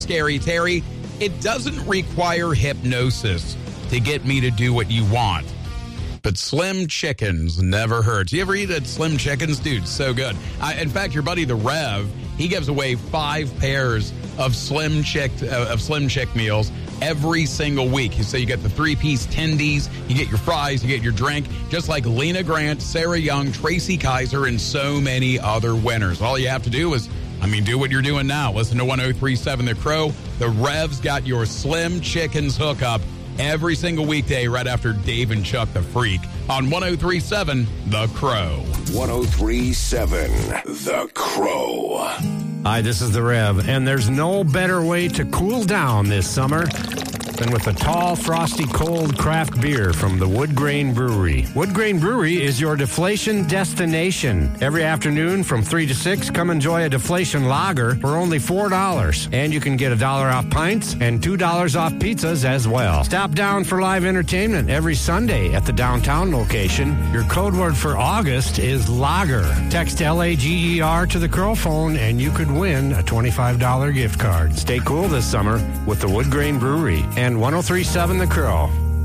Scary Terry, it doesn't require hypnosis to get me to do what you want. But Slim Chickens never hurts. You ever eat at Slim Chickens? Dude, so good. In fact, your buddy, the Rev, he gives away 5 pairs of Slim Chick meals every single week. So you get the 3-piece tendies, you get your fries, you get your drink, just like Lena Grant, Sarah Young, Tracy Kaiser, and so many other winners. All you have to do is, do what you're doing now. Listen to 103.7 The Crow. The Rev's got your Slim Chickens hookup every single weekday right after Dave and Chuck the Freak on 103.7 The Crow. 103.7 The Crow. Hi, this is the Rev, and there's no better way to cool down this summer than with a tall, frosty, cold craft beer from the Wood Grain Brewery. Wood Grain Brewery is your deflation destination. Every afternoon from 3 to 6, come enjoy a deflation lager for only $4. And you can get $1 off pints and $2 off pizzas as well. Stop down for live entertainment every Sunday at the downtown location. Your code word for August is lager. Text LAGER to the Crow phone and you could win a $25 gift card. Stay cool this summer with the Wood Grain Brewery and 103.7 The Crow.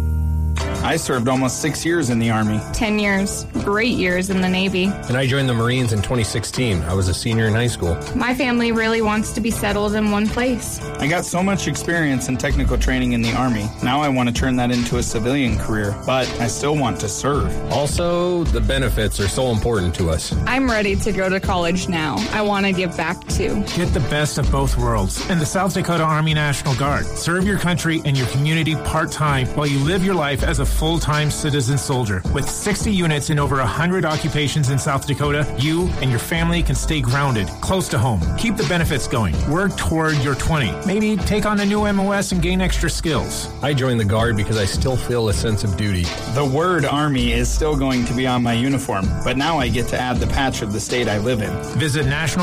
I served almost 6 years in the Army. 10 years. Great years in the Navy. And I joined the Marines in 2016. I was a senior in high school. My family really wants to be settled in one place. I got so much experience and technical training in the Army. Now I want to turn that into a civilian career, but I still want to serve. Also, the benefits are so important to us. I'm ready to go to college now. I want to give back too. Get the best of both worlds and the South Dakota Army National Guard. Serve your country and your community part-time while you live your life as a full-time citizen soldier. With 60 units in over 100 occupations in South Dakota, you and your family can stay grounded, close to home. Keep the benefits going. Work toward your 20. Maybe take on a new MOS and gain extra skills. I joined the Guard because I still feel a sense of duty. The word Army is still going to be on my uniform, but now I get to add the patch of the state I live in. Visit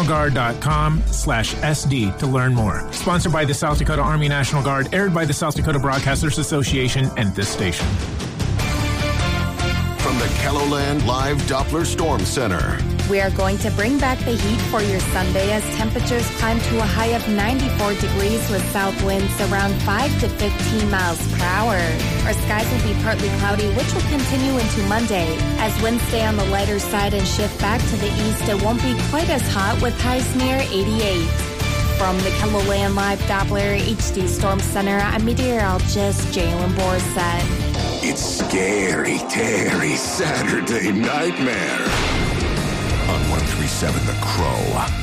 nationalguard.com/SD to learn more. Sponsored by the South Dakota Army National Guard, aired by the South Dakota Broadcasters Association and this station. From the KELOLAND Live Doppler Storm Center. We are going to bring back the heat for your Sunday as temperatures climb to a high of 94 degrees with south winds around 5 to 15 miles per hour. Our skies will be partly cloudy, which will continue into Monday. As winds stay on the lighter side and shift back to the east, it won't be quite as hot with highs near 88. From the KELOLAND Live Doppler HD Storm Center, I'm meteorologist Jalen Borset. It's Scary Terry Saturday Nightmare on 103.7 The Crow.